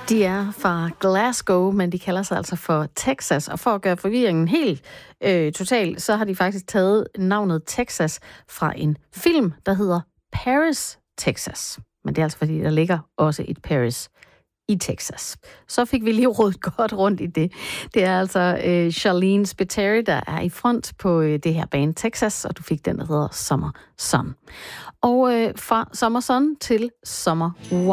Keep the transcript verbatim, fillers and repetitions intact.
De er fra Glasgow, men de kalder sig altså for Texas. Og for at gøre forvirringen helt øh, total, så har de faktisk taget navnet Texas fra en film, der hedder Paris, Texas. Men det er altså fordi, der ligger også et Paris i Texas. Så fik vi lige rodet godt rundt i det. Det er altså øh, Charlene Spiteri, der er i front på øh, det her band Texas, og du fik den, der hedder Summer Sun. Og øh, fra Summer Sun til Summer